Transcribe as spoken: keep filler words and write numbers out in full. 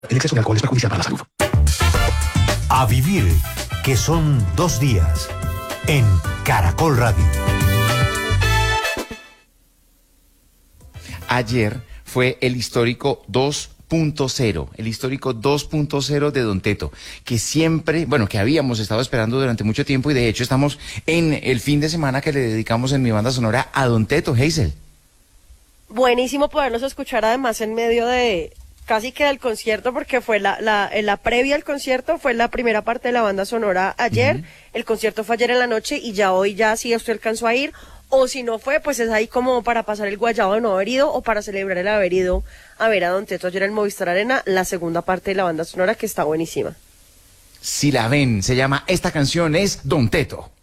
El exceso de alcohol es perjudicial para la salud. A vivir, que son dos días, en Caracol Radio. Ayer fue el histórico dos punto cero, el histórico dos punto cero de Don Teto, que siempre, bueno, que habíamos estado esperando durante mucho tiempo y de hecho estamos en el fin de semana que le dedicamos en mi banda sonora a Don Teto, Hazel. Buenísimo poderlos escuchar además en medio de casi que del concierto, porque fue la, la, en la previa al concierto, fue la primera parte de la banda sonora ayer, uh-huh. El concierto fue ayer en la noche y ya hoy ya si usted alcanzó a ir, o si no fue, pues es ahí como para pasar el guayabo de no haber ido, o para celebrar el haber ido a ver a Don Teto ayer en Movistar Arena, la segunda parte de la banda sonora que está buenísima. Si la ven, se llama, esta canción es Don Teto.